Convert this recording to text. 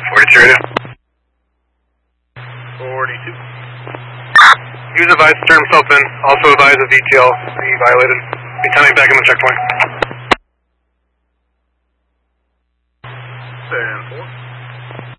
42 radio. 42. Use advised to turn himself in. Also advise of VTL he violated. Be coming back in the checkpoint. 10-4.